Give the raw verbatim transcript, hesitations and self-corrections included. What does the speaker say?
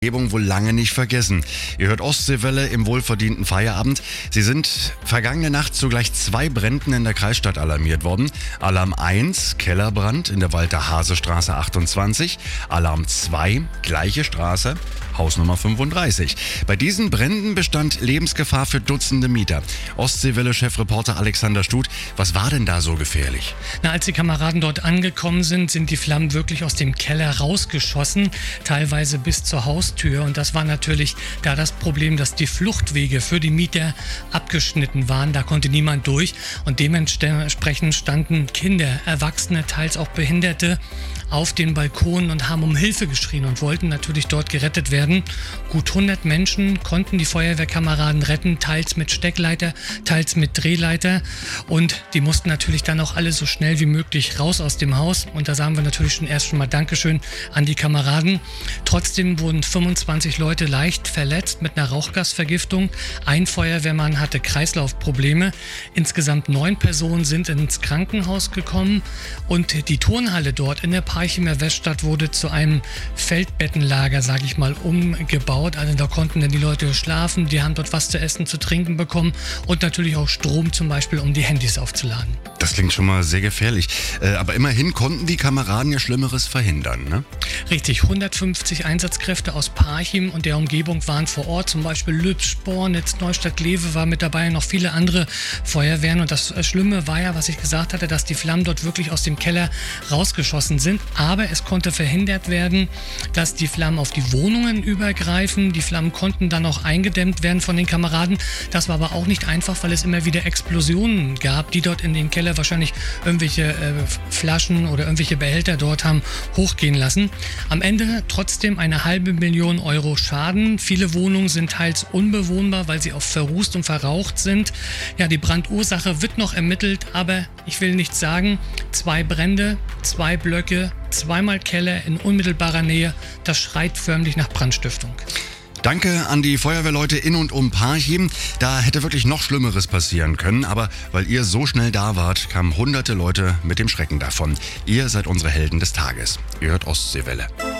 Umgebung wohl lange nicht vergessen. Ihr hört Ostseewelle im wohlverdienten Feierabend. Sie sind vergangene Nacht zu gleich zwei Bränden in der Kreisstadt alarmiert worden. Alarm eins, Kellerbrand in der Walter-Hase-Straße achtundzwanzig. Alarm zwei, gleiche Straße, Hausnummer fünfunddreißig. Bei diesen Bränden bestand Lebensgefahr für Dutzende Mieter. Ostseewelle-Chefreporter Alexander Stut, was war denn da so gefährlich? Na, als die Kameraden dort angekommen sind, sind die Flammen wirklich aus dem Keller rausgeschossen, teilweise bis zur Haustür. Und das war natürlich da das Problem, dass die Fluchtwege für die Mieter abgeschnitten waren. Da konnte niemand durch und dementsprechend standen Kinder, Erwachsene, teils auch Behinderte auf den Balkonen und haben um Hilfe geschrien und wollten natürlich dort gerettet werden. Gut hundert Menschen konnten die Feuerwehrkameraden retten, teils mit Steckleiter, teils mit Drehleiter. Und die mussten natürlich dann auch alle so schnell wie möglich raus aus dem Haus. Und da sagen wir natürlich schon erst schon mal Dankeschön an die Kameraden. Trotzdem wurden fünfundzwanzig Leute leicht verletzt mit einer Rauchgasvergiftung. Ein Feuerwehrmann hatte Kreislaufprobleme. Insgesamt neun Personen sind ins Krankenhaus gekommen. Und die Turnhalle dort in der Parchimer Weststadt wurde zu einem Feldbettenlager, sage ich mal, umgebaut. Also da konnten dann die Leute schlafen, die haben dort was zu essen, zu trinken bekommen und natürlich auch Strom zum Beispiel, um die Handys aufzuladen. Das klingt schon mal sehr gefährlich. Äh, aber immerhin konnten die Kameraden ja Schlimmeres verhindern, ne? Richtig, hundertfünfzig Einsatzkräfte aus Parchim und der Umgebung waren vor Ort. Zum Beispiel Lübs, Spornitz, Neustadt-Glewe war mit dabei, noch viele andere Feuerwehren. Und das Schlimme war ja, was ich gesagt hatte, dass die Flammen dort wirklich aus dem Keller rausgeschossen sind. Aber es konnte verhindert werden, dass die Flammen auf die Wohnungen übergreifen. Die Flammen konnten dann auch eingedämmt werden von den Kameraden. Das war aber auch nicht einfach, weil es immer wieder Explosionen gab, die dort in den Keller wahrscheinlich irgendwelche äh, Flaschen oder irgendwelche Behälter dort haben hochgehen lassen. Am Ende trotzdem eine halbe Million Euro Schaden. Viele Wohnungen sind teils unbewohnbar, weil sie auch verrußt und verraucht sind. Ja, die Brandursache wird noch ermittelt, aber ich will nichts sagen. Zwei Brände, zwei Blöcke, zweimal Keller in unmittelbarer Nähe. Das schreit förmlich nach Brandstiftung. Danke an die Feuerwehrleute in und um Parchim. Da hätte wirklich noch Schlimmeres passieren können, aber weil ihr so schnell da wart, kamen hunderte Leute mit dem Schrecken davon. Ihr seid unsere Helden des Tages. Ihr hört Ostseewelle.